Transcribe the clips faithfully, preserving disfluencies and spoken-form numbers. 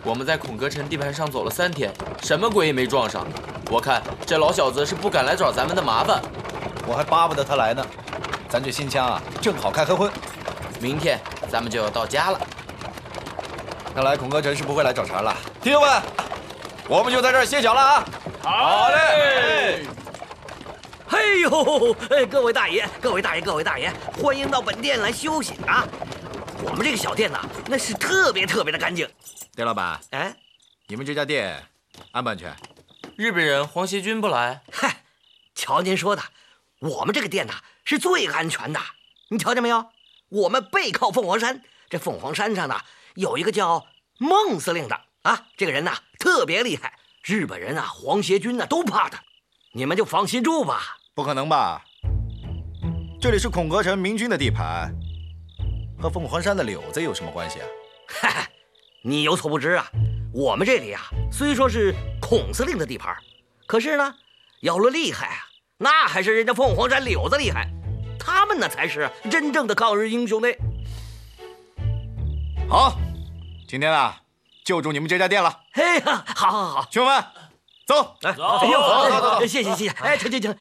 我们在孔阁城地盘上走了三天，什么鬼也没撞上。我看这老小子是不敢来找咱们的麻烦。 我还巴不得他来呢。咱这新枪啊，正好开合婚。 明天咱们就要到家了。 看来孔阁城是不会来找茬了。弟兄们，我们就在这儿歇脚了啊！好嘞。 嘿呦，哎，各位大爷，各位大爷，各位大爷，欢迎到本店来休息啊！我们这个小店呐，那是特别特别的干净。 店老板， 哎， 你们这家店安不安全？ 日本人黄协军不来。 嗨，瞧您说的，我们这个店呐是最安全的。你瞧见没有？我们背靠凤凰山，这凤凰山上呢有一个叫孟司令的啊，这个人呐特别厉害，日本人啊、黄协军呐都怕他。你们就放心住吧。 不可能吧？这里是孔阁城明军的地盘，和凤凰山的柳子有什么关系啊？ 嗨，你有所不知啊，我们这里啊虽说是孔司令的地盘，可是呢，要论厉害啊，那还是人家凤凰山柳子厉害，他们那才是真正的抗日英雄呢。 好，今天啊，就住你们这家店了。 嘿呀，好好好， 兄弟们，走， 哎， 走，哎呦，走走走， 谢谢谢谢，哎，停停停。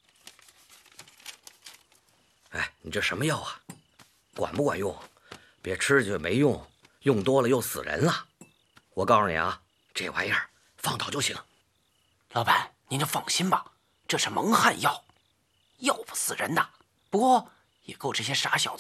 哎，你这什么药啊？管不管用？别吃就没用，用多了又死人了。我告诉你啊，这玩意儿放倒就行。 老板，您就放心吧，这是蒙汗药，药不死人的。不过也够这些傻小子